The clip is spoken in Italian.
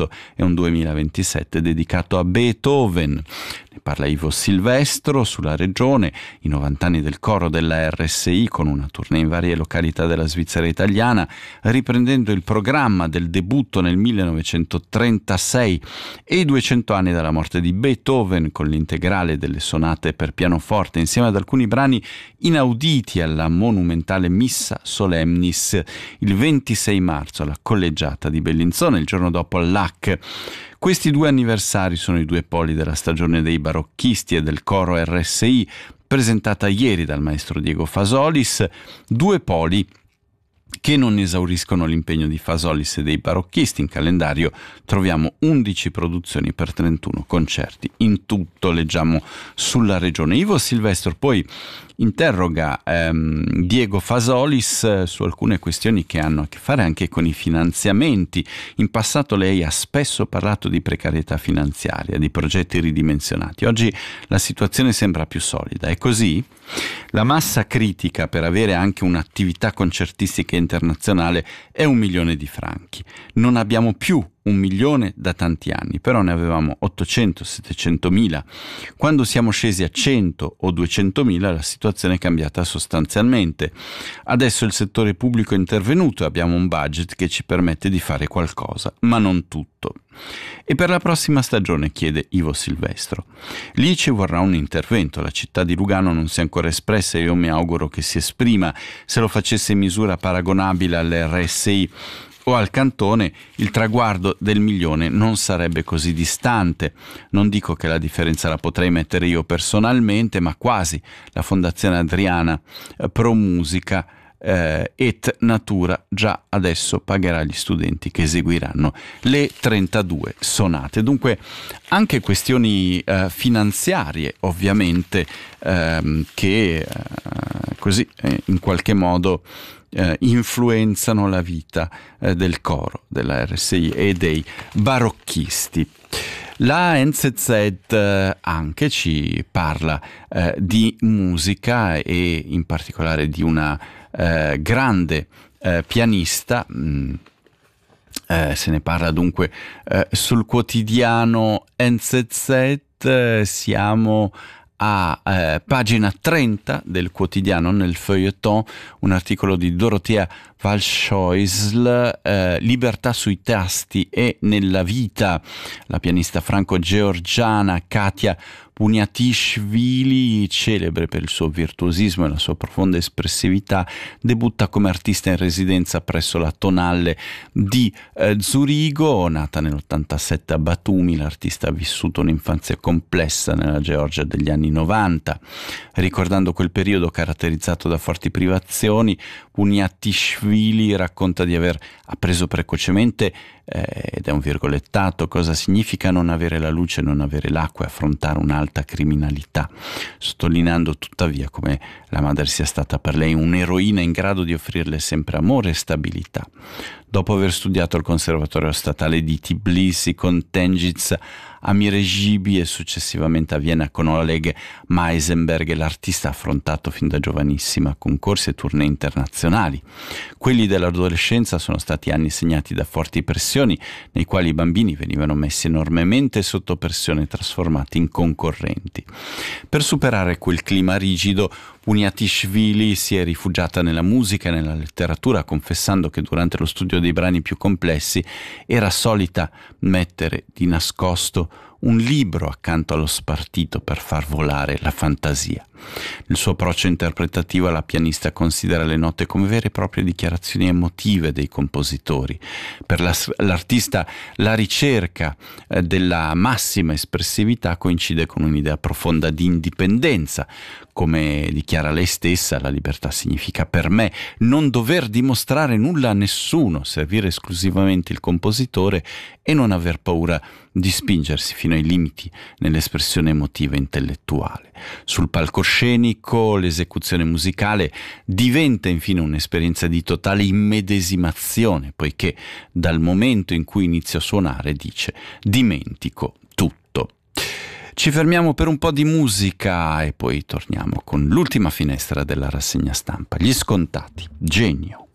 2018 e un 2027 dedicato a Beethoven. Ne parla Ivo Silvestro sulla regione, i 90 anni del coro della RSI con una tournée in varie località della Svizzera italiana, riprendendo il programma del debutto nel 1936 e i 200 anni dalla morte di Beethoven con l'integrale delle sonate per pianoforte insieme ad alcuni brani inauditi alla monumentale Missa Solemnis il 26 marzo alla collegiata di Bellinzona, il giorno dopo all'AC. Questi due anniversari sono i due poli della stagione dei barocchisti e del coro RSI, presentata ieri dal maestro Diego Fasolis, due poli che non esauriscono l'impegno di Fasolis e dei barocchisti. In calendario troviamo 11 produzioni per 31 concerti. In tutto leggiamo sulla regione. Ivo Silvestro poi interroga Diego Fasolis su alcune questioni che hanno a che fare anche con i finanziamenti. In passato lei ha spesso parlato di precarietà finanziaria, di progetti ridimensionati. Oggi la situazione sembra più solida. È così? La massa critica per avere anche un'attività concertistica internazionale è 1 milione di franchi. Non abbiamo più 1 milione da tanti anni, però ne avevamo 800-700 mila. Quando siamo scesi a 100 o 200 mila la situazione è cambiata sostanzialmente. Adesso il settore pubblico è intervenuto e abbiamo un budget che ci permette di fare qualcosa, ma non tutto. E per la prossima stagione, chiede Ivo Silvestro. Lì ci vorrà un intervento, la città di Lugano non si è ancora espressa e io mi auguro che si esprima. Se lo facesse in misura paragonabile all'RSI o al cantone, il traguardo del milione non sarebbe così distante. Non dico che la differenza la potrei mettere io personalmente, ma quasi. La Fondazione Adriana Pro Musica et Natura già adesso pagherà gli studenti che eseguiranno le 32 sonate. Dunque anche questioni finanziarie ovviamente che così in qualche modo influenzano la vita del coro della RSI e dei barocchisti. La NZZ anche ci parla di musica e in particolare di una grande pianista. Se ne parla dunque sul quotidiano NZZ. Siamo a pagina 30 del quotidiano, nel feuilleton, un articolo di Dorothea Walscheusl, Libertà sui tasti e nella vita. La pianista franco-georgiana Katia Puniatishvili, celebre per il suo virtuosismo e la sua profonda espressività, debutta come artista in residenza presso la Tonale di Zurigo. Nata nell'87 a Batumi, l'artista ha vissuto un'infanzia complessa nella Georgia degli anni 90. Ricordando quel periodo caratterizzato da forti privazioni, Puniatishvili racconta di aver appreso precocemente, ed è un virgolettato, cosa significa non avere la luce, non avere l'acqua e affrontare un'alta criminalità, sottolineando tuttavia come la madre sia stata per lei un'eroina in grado di offrirle sempre amore e stabilità. Dopo aver studiato al Conservatorio Statale di Tbilisi con Tengiz Amirejibi e successivamente a Vienna con Oleg Meisenberg, l'artista ha affrontato fin da giovanissima concorsi e tournée internazionali. Quelli dell'adolescenza sono stati anni segnati da forti pressioni, nei quali i bambini venivano messi enormemente sotto pressione e trasformati in concorrenti. Per superare quel clima rigido, Puniatishvili si è rifugiata nella musica e nella letteratura, confessando che durante lo studio dei brani più complessi era solita mettere di nascosto un libro accanto allo spartito per far volare la fantasia. Nel suo approccio interpretativo la pianista considera le note come vere e proprie dichiarazioni emotive dei compositori. Per l'artista la ricerca della massima espressività coincide con un'idea profonda di indipendenza. Come dichiara lei stessa, la libertà significa per me non dover dimostrare nulla a nessuno, servire esclusivamente il compositore e non aver paura di spingersi fino ai limiti nell'espressione emotiva e intellettuale. Sul palcoscenico l'esecuzione musicale diventa infine un'esperienza di totale immedesimazione, poiché dal momento in cui inizio a suonare, dice, dimentico tutto. Ci fermiamo per un po' di musica e poi torniamo con l'ultima finestra della rassegna stampa. Gli scontati, Genio.